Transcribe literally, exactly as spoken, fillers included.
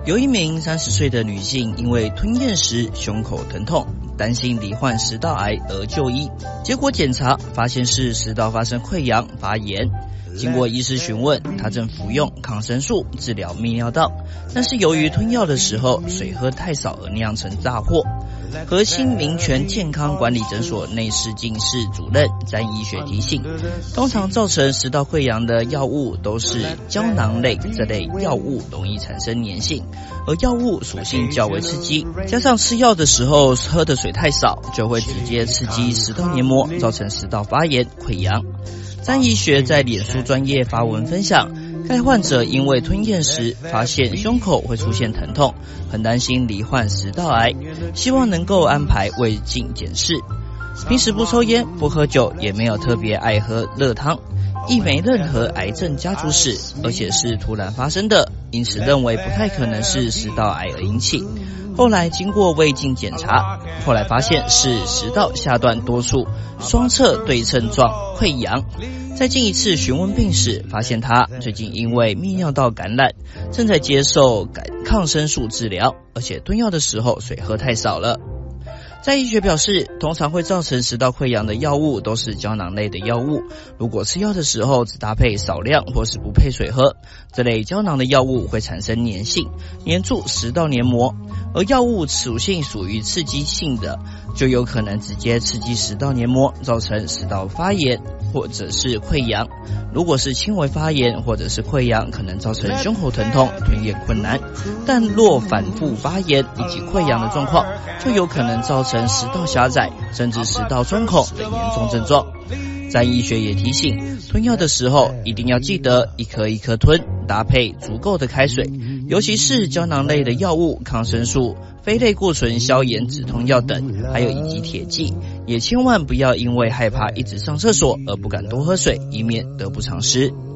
有一名三十岁的女性，因为吞咽时胸口疼痛，担心罹患食道癌而就医，结果检查发现是食道发生溃疡发炎。经过医师询问，她正服用抗生素治疗泌尿道，但是由于吞药的时候水喝太少而酿成大祸。核心民权健康管理诊所内视镜室主任詹医学提醒，通常造成食道溃疡的药物都是胶囊类，这类药物容易产生粘性，而药物属性较为刺激，加上吃药的时候喝的水太少，就会直接刺激食道黏膜，造成食道发炎溃疡。詹医学在脸书专页发文分享，该患者因为吞咽时发现胸口会出现疼痛，很担心罹患食道癌，希望能够安排胃镜检视。平时不抽烟不喝酒，也没有特别爱喝热汤，亦没任何癌症家族史，而且是突然发生的，因此认为不太可能是食道癌而引起。后来经过胃镜检查，后来发现是食道下段多处双侧对称状溃疡。再进一次询问病史，发现他最近因为泌尿道感染，正在接受抗生素治疗，而且吞药的时候水喝太少了。在医学表示，通常会造成食道溃疡的药物都是胶囊类的药物，如果吃药的时候只搭配少量或是不配水喝，这类胶囊的药物会产生粘性，黏住食道黏膜，而药物属性属于刺激性的，就有可能直接刺激食道黏膜，造成食道发炎或者是溃疡。如果是轻微发炎或者是溃疡，可能造成胸口疼痛、吞咽困难，但若反复发炎以及溃疡的状况，就有可能造成食道狭窄甚至食道穿孔等严重症状。詹医学也提醒，吞药的时候一定要记得一颗一颗吞，搭配足够的开水，尤其是胶囊类的药物、抗生素、非类固醇消炎止痛药等，还有以及铁剂，也千万不要因为害怕一直上厕所而不敢多喝水，以免得不偿失。